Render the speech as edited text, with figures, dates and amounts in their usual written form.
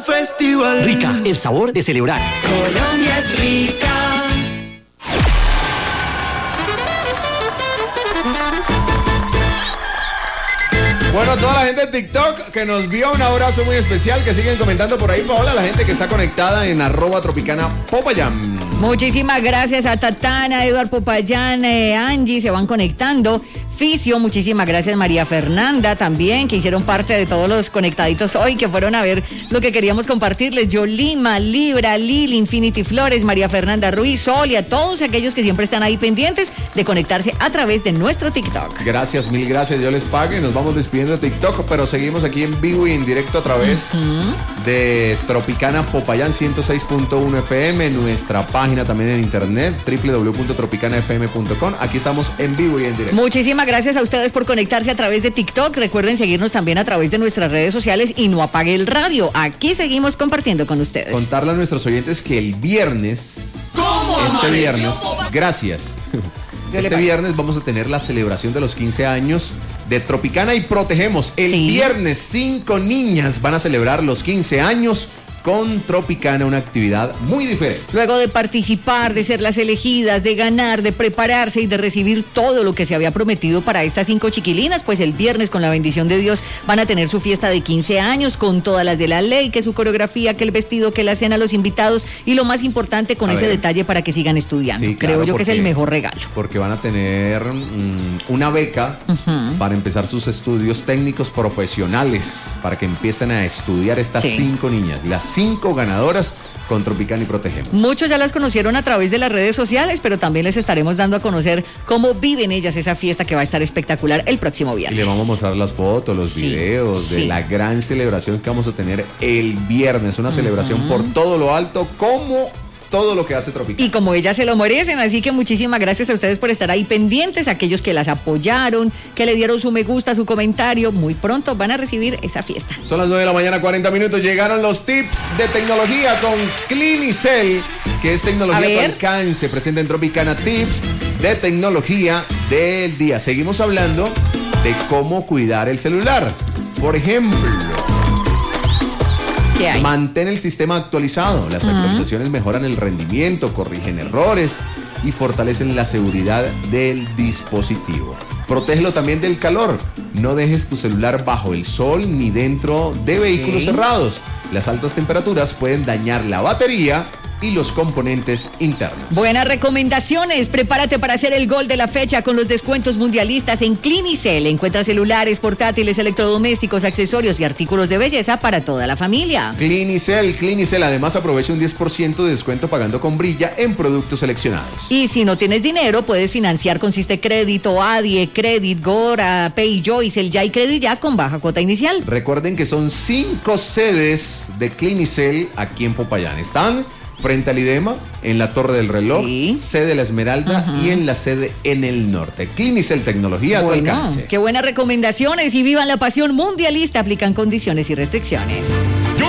festival. Rica, el sabor de celebrar. Colombia es rica. Bueno, toda la gente de TikTok que nos vio, un abrazo muy especial, que siguen comentando por ahí, Paola, la gente que está conectada en @tropicana_popayán. Muchísimas gracias a Tatana, Eduard Popayán, Angie, se van conectando. Ficio, muchísimas gracias María Fernanda también, que hicieron parte de todos los conectaditos hoy, que fueron a ver lo que queríamos compartirles. Yolima, Libra, Lili, Infinity Flores, María Fernanda Ruiz, Sol y a todos aquellos que siempre están ahí pendientes de conectarse a través de nuestro TikTok. Gracias, mil gracias, Dios les pague. Nos vamos despidiendo de TikTok, pero seguimos aquí en vivo y en directo a través de Tropicana Popayán 106.1 FM, nuestra página también en internet, www.tropicanafm.com. Aquí estamos en vivo y en directo. Muchísimas gracias a ustedes por conectarse a través de TikTok. Recuerden seguirnos también a través de nuestras redes sociales y no apague el radio. Aquí seguimos compartiendo con ustedes. Contarle a nuestros oyentes que el viernes, gracias. Este viernes vamos a tener la celebración de los 15 años de Tropicana y Protegemos. El viernes 5 niñas van a celebrar los 15 años con Tropicana, una actividad muy diferente. Luego de participar, de ser las elegidas, de ganar, de prepararse y de recibir todo lo que se había prometido para estas 5 chiquilinas, pues el viernes, con la bendición de Dios, van a tener su fiesta de 15 años con todas las de la ley, que su coreografía, que el vestido, que la cena, los invitados y lo más importante, con ese detalle para que sigan estudiando. Sí, claro, creo yo que es el mejor regalo. Porque van a tener una beca para empezar sus estudios técnicos profesionales, para que empiecen a estudiar estas 5 niñas, las 5 ganadoras con Tropicana y Protegemos. Muchos ya las conocieron a través de las redes sociales, pero también les estaremos dando a conocer cómo viven ellas esa fiesta, que va a estar espectacular el próximo viernes. Y le vamos a mostrar las fotos, los videos de la gran celebración que vamos a tener el viernes. Una celebración por todo lo alto, como todo lo que hace Tropicana. Y como ellas se lo merecen, así que muchísimas gracias a ustedes por estar ahí pendientes, aquellos que las apoyaron, que le dieron su me gusta, su comentario. Muy pronto van a recibir esa fiesta. Son las 9 de la mañana, 40 minutos. Llegaron los tips de tecnología con Clinicel, que es tecnología a tu alcance. Presenta en Tropicana tips de tecnología del día. Seguimos hablando de cómo cuidar el celular. Por ejemplo, mantén el sistema actualizado. Las actualizaciones mejoran el rendimiento, corrigen errores y fortalecen la seguridad del dispositivo. Protégelo también del calor. No dejes tu celular bajo el sol ni dentro de vehículos cerrados. Las altas temperaturas pueden dañar la batería y los componentes internos. Buenas recomendaciones. Prepárate para hacer el gol de la fecha con los descuentos mundialistas en Clinicel. Encuentra celulares, portátiles, electrodomésticos, accesorios y artículos de belleza para toda la familia. Clinicel. Además, aprovecha un 10% de descuento pagando con Brilla en productos seleccionados. Y si no tienes dinero, puedes financiar con Siste Crédito, Adie, Credit, Gora, PayJoy, Ya y Credit Ya con baja cuota inicial. Recuerden que son 5 sedes de Clinicel aquí en Popayán. Están frente al IDEMA, en la Torre del Reloj, sede La Esmeralda y en la sede en el norte. Clinicel, tecnología a tu alcance. Qué buenas recomendaciones y vivan la pasión mundialista. Aplican condiciones y restricciones.